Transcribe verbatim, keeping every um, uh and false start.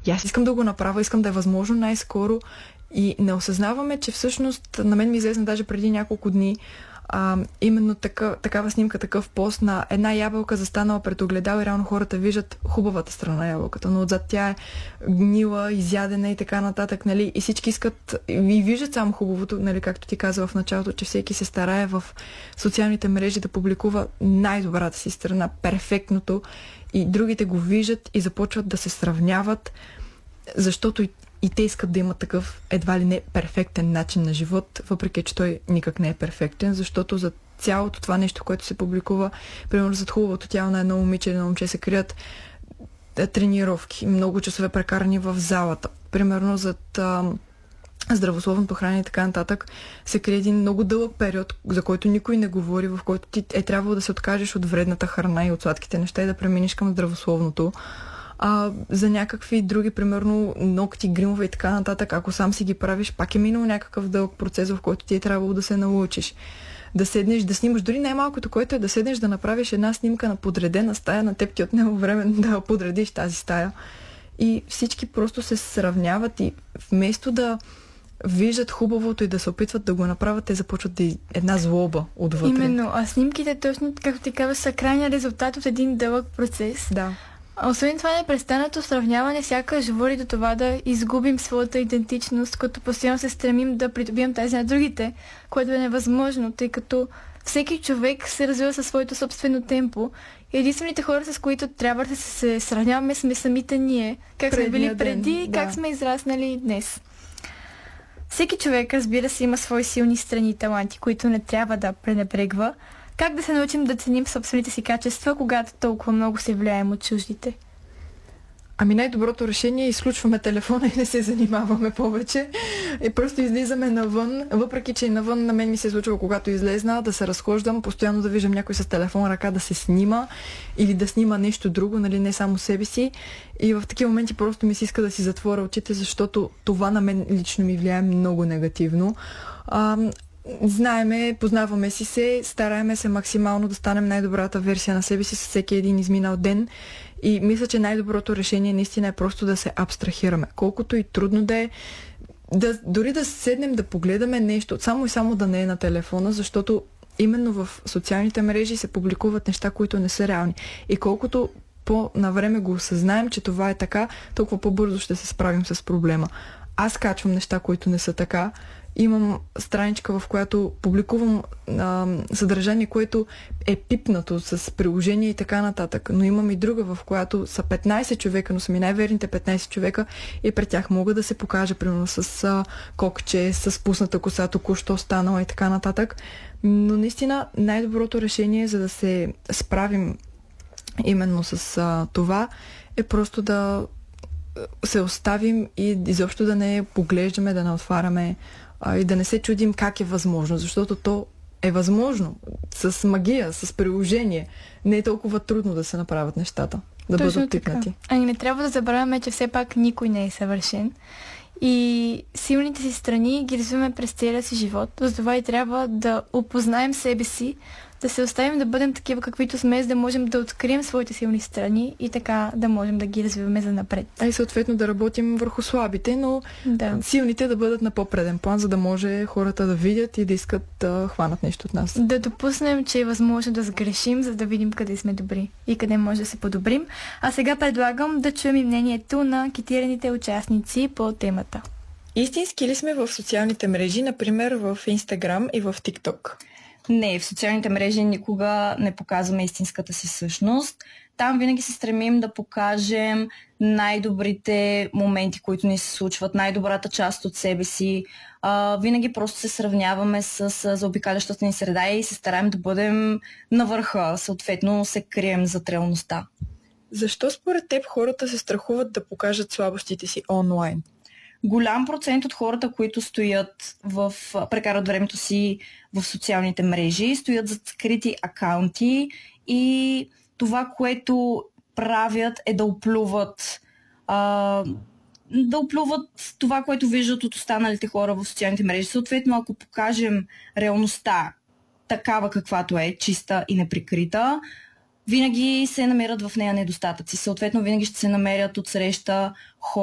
И аз искам да го направя, искам да е възможно най-скоро и не осъзнаваме, че всъщност на мен ми излезна даже преди няколко дни а, именно така, такава снимка, такъв пост на една ябълка застанала пред огледал и реално хората виждат хубавата страна на ябълката, но отзад тя е гнила, изядена и така нататък, нали, и всички искат и виждат само хубавото, нали, както ти каза в началото, че всеки се старае в социалните мрежи да публикува най-добрата си страна, перфектното, и другите го виждат и започват да се сравняват, защото и И те искат да имат такъв едва ли не перфектен начин на живот, въпреки че той никак не е перфектен, защото за цялото това нещо, което се публикува, примерно зад хубавото тяло на едно момиче или едно момче се крият тренировки, много часове прекарани в залата. Примерно зад а, здравословното хранене и така нататък се крие един много дълъг период, за който никой не говори, в който ти е трябвало да се откажеш от вредната храна и от сладките неща и да преминеш към здравословното. А, за някакви други, примерно ногти, гримове и така нататък, ако сам си ги правиш, пак е минал някакъв дълъг процес, в който ти е трябвало да се научиш. Да седнеш, да снимаш, дори най-малкото, което е да седнеш да направиш една снимка на подредена стая, на теб ти отнема време да подредиш тази стая. И всички просто се сравняват и вместо да виждат хубавото и да се опитват да го направят, те започват да една злоба отвътре. Именно, а снимките точно, както ти казваш, са крайния резултат от един дълъг процес. Да. Освен това, непрестанното сравняване сякаш води до това да изгубим своята идентичност, като постоянно се стремим да придобием тази на другите, което е невъзможно, тъй като всеки човек се развива със своето собствено темпо и единствените хора, с които трябва да се сравняваме, сме самите ние. Как сме били преди, да. Как сме израснали днес. Всеки човек, разбира се, има свои силни страни и таланти, които не трябва да пренебрегва. Как да се научим да ценим собствените си качества, когато толкова много се влияем от чуждите? Ами най-доброто решение е изключваме телефона и не се занимаваме повече. И просто излизаме навън, въпреки че и навън на мен ми се е случило, когато излезна, да се разхождам, постоянно да виждам някой с телефон ръка да се снима или да снима нещо друго, нали, не само себе си. И в такива моменти просто ми се иска да си затворя очите, защото това на мен лично ми влияе много негативно. А, Знаеме, познаваме си се, стараеме се максимално да станем най-добрата версия на себе си с всеки един изминал ден и мисля, че най-доброто решение наистина е просто да се абстрахираме. Колкото и трудно да е, да, дори да седнем да погледаме нещо, само и само да не е на телефона, защото именно в социалните мрежи се публикуват неща, които не са реални. И колкото по-навреме го осъзнаем, че това е така, толкова по-бързо ще се справим с проблема. Аз качвам неща, които не са така. Имам страничка, в която публикувам а, съдържание, което е пипнато с приложение и така нататък. Но имам и друга, в която са петнайсет човека, но са ми най-верните петнайсет човека и пред тях мога да се покажа, примерно с а, кокче, с пусната коса, току-що станала и така нататък. Но наистина най-доброто решение, за да се справим именно с а, това, е просто да се оставим и изобщо да не поглеждаме, да не отваряме а, и да не се чудим как е възможно, защото то е възможно. С магия, с приложение. Не е толкова трудно да се направят нещата, да Точно бъдат пипнати. А не трябва да забравяме, че все пак никой не е съвършен. И силните си страни ги развиваме през целия си живот. Затова и трябва да опознаем себе си, да се оставим да бъдем такива каквито сме, за да можем да открием своите силни страни и така да можем да ги развиваме за напред. А и съответно да работим върху слабите, но да. Силните да бъдат на по-преден план, за да може хората да видят и да искат да хванат нещо от нас. Да допуснем, че е възможно да сгрешим, за да видим къде сме добри и къде може да се подобрим. А сега предлагам да чуем и мнението на китираните участници по темата. Истински ли сме в социалните мрежи, например в Instagram и в TikTok? Не, в социалните мрежи никога не показваме истинската си същност. Там винаги се стремим да покажем най-добрите моменти, които ни се случват, най-добрата част от себе си. А, винаги просто се сравняваме с, с заобикалящата ни среда и се стараем да бъдем на върха, съответно се крием зад реалността. Защо според теб хората се страхуват да покажат слабостите си онлайн? Голям процент от хората, които стоят в, прекарат времето си в социалните мрежи, стоят зад скрити акаунти и това, което правят е да оплюват а, да оплюват това, което виждат от останалите хора в социалните мрежи. Съответно, ако покажем реалността такава каквато е, чиста и неприкрита, винаги се намерят в нея недостатъци. Съответно, винаги ще се намерят отсреща хора,